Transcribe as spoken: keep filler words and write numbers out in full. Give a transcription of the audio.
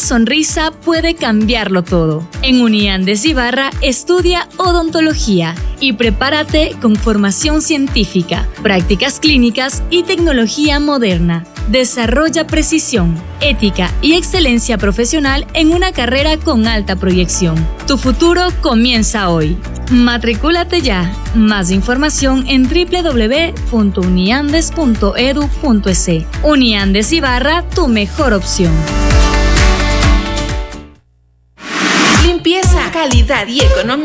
sonrisa puede cambiarlo todo. En Uniandes Ibarra estudia odontología y prepárate con formación científica, prácticas clínicas y tecnología moderna. Desarrolla precisión, ética y excelencia profesional en una carrera con alta proyección. Tu futuro comienza hoy. Matricúlate ya. Más información en doble u doble u doble u punto uniandes punto e d u punto e s. Uniandes Ibarra, tu mejor opción. Limpieza, calidad y economía